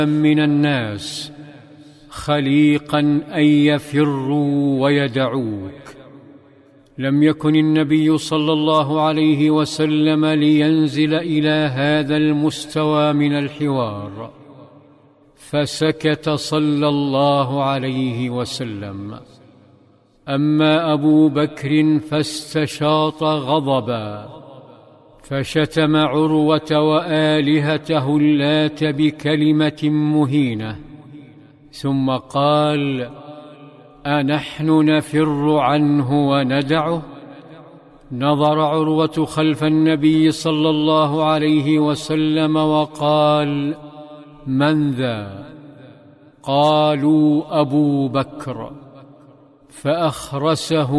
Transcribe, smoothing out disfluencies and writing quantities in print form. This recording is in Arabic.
من الناس خليقا أن يفروا ويدعوك. لم يكن النبي صلى الله عليه وسلم لينزل إلى هذا المستوى من الحوار، فسكت صلى الله عليه وسلم. أما أبو بكر فاستشاط غضبا، فشتم عروة وآلهته اللات بكلمة مهينة، ثم قال: أنحن نفر عنه وندعه؟ نظر عروة خلف النبي صلى الله عليه وسلم وقال: من ذا؟ قالوا: أبو بكر. فأخرسه